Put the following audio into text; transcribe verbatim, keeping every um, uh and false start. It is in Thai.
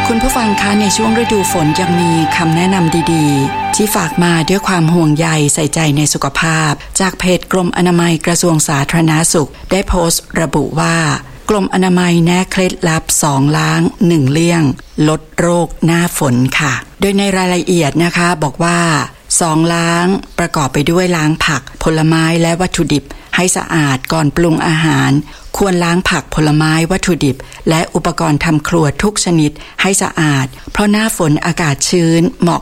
คุณผู้ฟังคะในช่วงฤดูฝนยังมีคำแนะนำดีๆที่ฝากมาด้วยความห่วงใยใส่ใจในสุขภาพจากเพจกรมอนามัยกระทรวงสาธารณสุขได้โพสต์ระบุว่ากรมอนามัยแนะเคล็ดลับสองล้างหนึ่งเลี่ยงลดโรคหน้าฝนค่ะโดยในรายละเอียดนะคะบอกว่าสองล้างประกอบไปด้วยล้างผักผลไม้และวัตถุดิบให้สะอาดก่อนปรุงอาหารควรล้างผักผลไม้วัตถุดิบและอุปกรณ์ทำครัวทุกชนิดให้สะอาดเพราะหน้าฝนอากาศชื้นเหมาะ